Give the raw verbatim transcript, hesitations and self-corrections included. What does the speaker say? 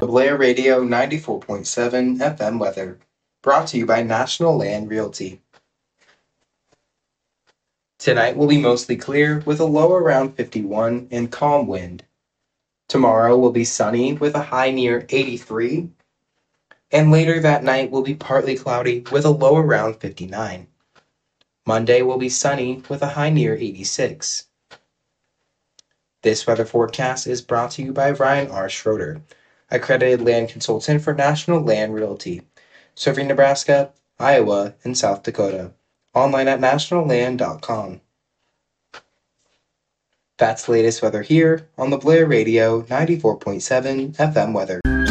The Blair Radio ninety-four point seven F M weather, brought to you by National Land Realty. Tonight will be mostly clear with a low around fifty-one and calm wind. Tomorrow will be sunny with a high near eighty-three, and later that night will be partly cloudy with a low around fifty-nine. Monday will be sunny with a high near eighty-six. This weather forecast is brought to you by Ryan R. Schroeder, accredited land consultant for National Land Realty, serving Nebraska, Iowa, and South Dakota. Online at national land dot com. That's the latest weather here on the Blair Radio ninety-four point seven F M weather.